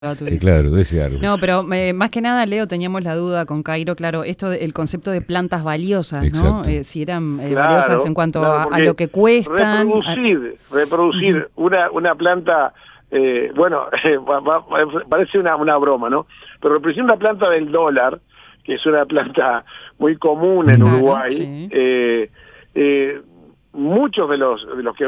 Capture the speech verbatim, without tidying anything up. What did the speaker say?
Eh, claro, de ese árbol. No, pero eh, más que nada, Leo, teníamos la duda con Cairo, claro, esto del concepto de plantas valiosas, ¿no? Exacto. Eh, si eran eh, valiosas en Claro, cuanto claro, a, a porque lo que cuestan. a- reproducir, reproducir Ujú. una, una planta, eh, bueno, va- va- parece una, una broma, ¿no? Pero reproducir una planta del dólar, que es una planta muy común en Mm. Claro, Uruguay, sí. eh, eh, muchos de los, de los que